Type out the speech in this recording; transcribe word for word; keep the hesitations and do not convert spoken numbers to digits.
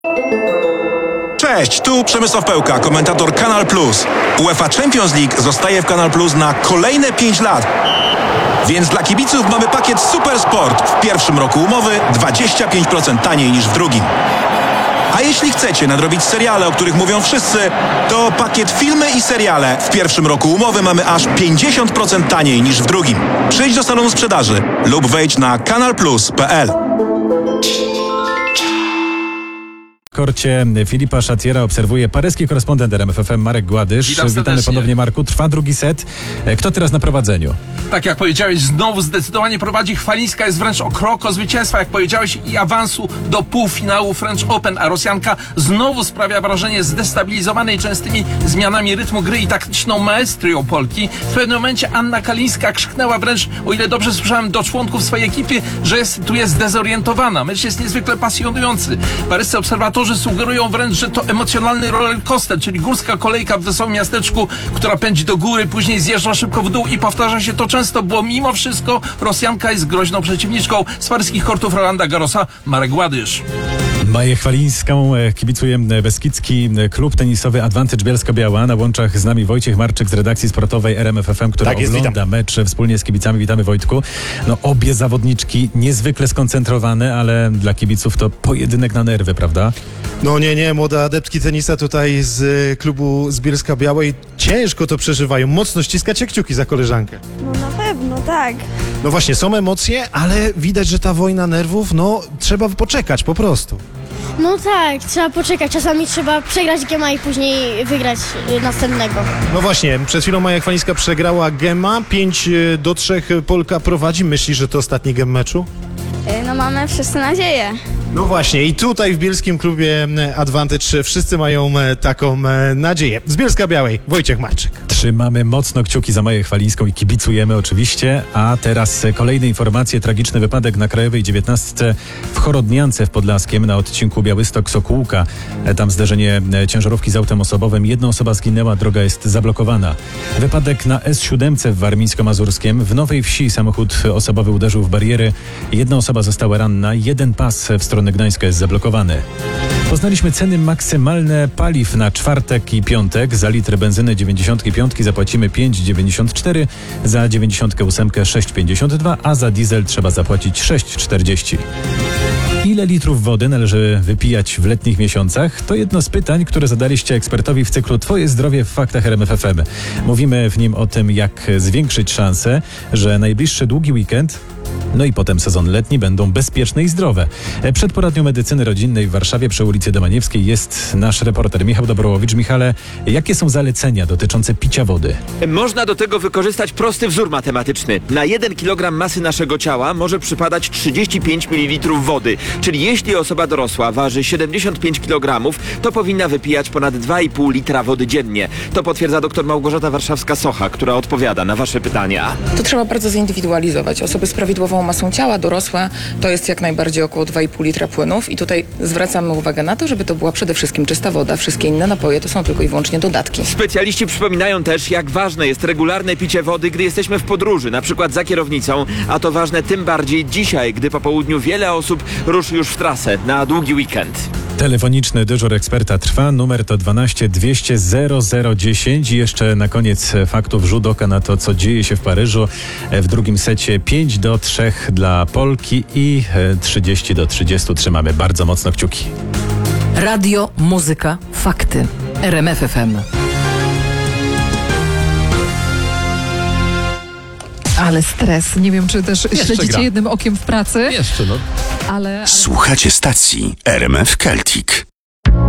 Cześć, tu Przemysław Pełka, komentator Kanal Plus. UEFA Champions League zostaje w Kanal Plus na kolejne pięć lat. Więc dla kibiców mamy pakiet Super Sport. W pierwszym roku umowy dwadzieścia pięć procent taniej niż w drugim. A jeśli chcecie nadrobić seriale, o których mówią wszyscy, to pakiet filmy i seriale. W pierwszym roku umowy mamy aż pięćdziesiąt procent taniej niż w drugim. Przyjdź do salonu sprzedaży lub wejdź na kanal plus kropka p l. W korcie Filipa Szatiera obserwuje paryski korespondent R M F F M Marek Gładysz. Witam Witamy serdecznie. ponownie, Marku. Trwa drugi set. Kto teraz na prowadzeniu? Tak jak powiedziałeś, znowu zdecydowanie prowadzi. Chwalińska jest wręcz o krok od zwycięstwa, jak powiedziałeś, i awansu do półfinału French Open, a Rosjanka znowu sprawia wrażenie zdestabilizowanej częstymi zmianami rytmu gry i taktyczną maestrią Polki. W pewnym momencie Anna Kalińska krzyknęła wręcz, o ile dobrze słyszałem, do członków swojej ekipy, że jest, tu jest zdezorientowana. Mecz jest niezwykle pasjonujący. Paryscy obserwatorzy sugerują wręcz, że to emocjonalny rollercoaster, czyli górska kolejka w wesołym miasteczku, która pędzi do góry, później zjeżdża szybko w dół i powtarza się to często, bo mimo wszystko Rosjanka jest groźną przeciwniczką. Z paryskich kortów Rolanda Garrosa, Marek Gładysz. Maję Chwalińską kibicuje Beskidzki klub tenisowy Advantage Bielsko-Biała. Na łączach z nami Wojciech Marczyk z redakcji sportowej R M F F M, który Tak jest, ogląda witam. mecz wspólnie z kibicami. Witamy, Wojtku. No, obie zawodniczki niezwykle skoncentrowane, ale dla kibiców to pojedynek na nerwy, prawda? No nie, nie, młode adeptki tenisa tutaj z y, klubu z Bielska Białej ciężko to przeżywają. Mocno ściskacie kciuki za koleżankę. No na pewno, tak. No właśnie, są emocje, ale widać, że ta wojna nerwów, no trzeba poczekać po prostu. No tak, trzeba poczekać. Czasami trzeba przegrać gema i później wygrać y, następnego. No właśnie, przed chwilą Maja Chwalińska przegrała gema, pięć do trzech Polka prowadzi. Myślisz, że to ostatni gem meczu? No mamy wszyscy nadzieję. No właśnie, i tutaj w bielskim klubie Advantage wszyscy mają e, taką e, nadzieję. Z Bielska Białej, Wojciech Marczyk. Trzymamy mocno kciuki za Maję Chwalińską i kibicujemy oczywiście. A teraz kolejne informacje. Tragiczny wypadek na Krajowej dziewiętnastce w Chorodniance w Podlaskiem na odcinku Białystok-Sokółka. Tam zderzenie ciężarówki z autem osobowym. Jedna osoba zginęła, droga jest zablokowana. Wypadek na S siedem w Warmińsko-Mazurskiem. W Nowej Wsi samochód osobowy uderzył w bariery. Jedna osoba została ranna. Jeden pas w stronę Gdańska jest zablokowany. Poznaliśmy ceny maksymalne paliw na czwartek i piątek. Za litr benzyny dziewięćdziesiąt pięć zapłacimy pięć dziewięćdziesiąt cztery, za dziewięćdziesiąt osiem sześć pięćdziesiąt dwa, a za diesel trzeba zapłacić sześć czterdzieści. Ile litrów wody należy wypijać w letnich miesiącach? To jedno z pytań, które zadaliście ekspertowi w cyklu Twoje zdrowie w faktach R M F F M. Mówimy w nim o tym, jak zwiększyć szanse, że najbliższy długi weekend, no i potem sezon letni będą bezpieczne i zdrowe. Przed poradnią medycyny rodzinnej w Warszawie przy ulicy Domaniewskiej jest nasz reporter Michał Dobrołowicz. Michale, jakie są zalecenia dotyczące picia wody? Można do tego wykorzystać prosty wzór matematyczny. Na jeden kilogram masy naszego ciała może przypadać trzydzieści pięć mililitrów wody. Czyli jeśli osoba dorosła waży siedemdziesiąt pięć kilogramów, to powinna wypijać ponad dwa i pół litra wody dziennie. To potwierdza dr Małgorzata Warszawska-Socha, która odpowiada na wasze pytania. To trzeba bardzo zindywidualizować. Osoby z prawidłową masą ciała, dorosłe, to jest jak najbardziej około dwa i pół litra płynów i tutaj zwracamy uwagę na to, żeby to była przede wszystkim czysta woda. Wszystkie inne napoje to są tylko i wyłącznie dodatki. Specjaliści przypominają też, jak ważne jest regularne picie wody, gdy jesteśmy w podróży, na przykład za kierownicą, a to ważne tym bardziej dzisiaj, gdy po południu wiele osób ruszy już w trasę na długi weekend. Telefoniczny dyżur eksperta trwa. Numer to dwanaście dwieście zero zero dziesięć. I jeszcze na koniec faktów rzut oka na to, co dzieje się w Paryżu. W drugim secie pięć do trzech dla Polki i trzydzieści do trzydziestu. Trzymamy bardzo mocno kciuki. Radio, muzyka, fakty. R M F F M. Ale stres. Nie wiem, czy też Jeszcze śledzicie gra. jednym okiem w pracy, Jeszcze no. ale... Słuchacie stacji R M F Celtic.